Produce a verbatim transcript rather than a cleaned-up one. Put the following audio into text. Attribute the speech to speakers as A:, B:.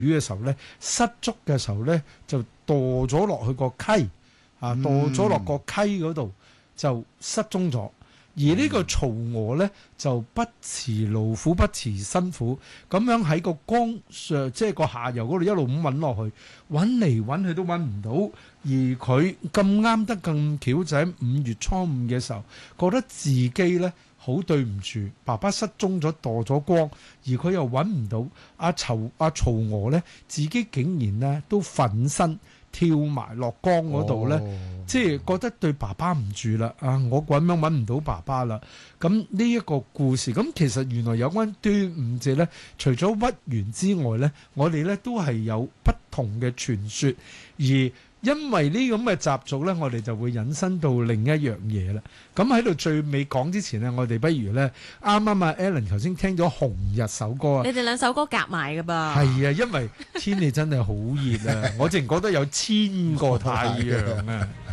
A: 魚嘅時候咧，失足嘅時候咧就墮咗落去個溪啊，墮咗落個溪嗰度就失蹤咗。而呢個曹娥咧就不辭勞苦，不辭辛苦，咁樣喺個江上，即係個下游嗰度一路咁揾落去，揾嚟揾去都揾唔到。而佢咁啱得咁巧，就喺五月初五嘅時候，覺得自己咧好對唔住，爸爸失蹤咗，墮咗光，而佢又揾唔到阿曹阿曹娥咧，自己竟然咧都奮身跳埋落江嗰度咧，哦、即係覺得對爸爸唔住啦！啊，我咁樣揾唔到爸爸啦。咁呢一個故事，咁其實原來有關端午節咧，除咗屈原之外咧，我哋咧都係有不同嘅傳說，而因為呢咁嘅習俗咧，我哋就會引申到另一樣嘢啦。咁喺度最尾講之前咧，我哋不如咧，啱啱啊 Alan 頭先聽咗《紅日》首歌啊，
B: 你哋兩首歌夾埋㗎噃。
A: 係啊，因為天氣真係好熱啊，我淨覺得有千個太陽啊。